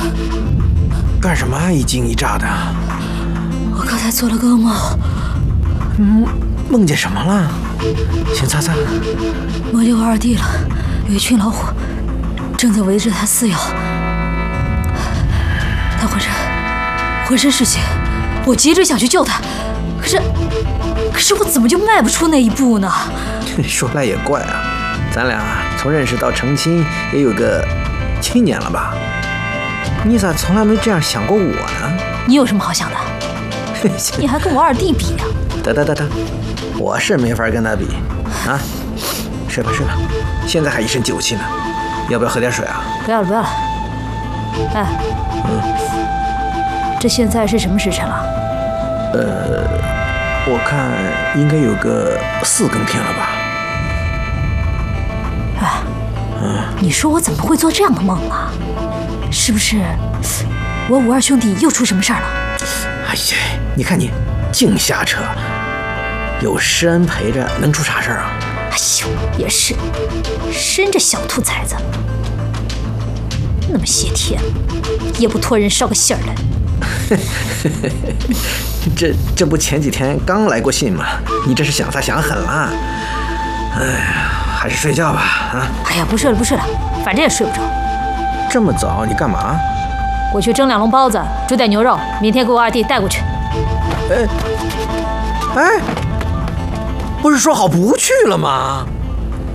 干什么一惊一乍的？ 我刚才做了个噩梦。 梦见什么了？先擦擦。 梦见我二弟了，有一群老虎正在围着他撕咬，他浑身是血，我急着想去救他，可是我怎么就迈不出那一步呢？ 说来也怪啊，咱俩从认识到成亲也有个7年了吧？你咋从来没这样想过我呢？ 你有什么好想的？你还跟我二弟比啊？ 得，我是没法跟他比啊！睡吧，现在还一身酒气呢，要不要喝点水啊？ 不要了。哎，这现在是什么时辰了？ 我看应该有个4更天了吧？ 你说我怎么会做这样的梦啊？是不是我五二兄弟又出什么事儿了？ 哎呀，你看你净瞎扯，有施恩陪着能出啥事儿啊？ 哎呦，也是，生这小兔崽子，那么些天也不托人捎个信儿来。 这不前几天刚来过信吗？你这是想他想狠了。哎呀，还是睡觉吧啊！ 哎呀，不睡了，反正也睡不着。 这么早你干嘛？ 我去蒸2笼包子，煮点牛肉，明天给我二弟带过去。 哎，不是说好不去了吗？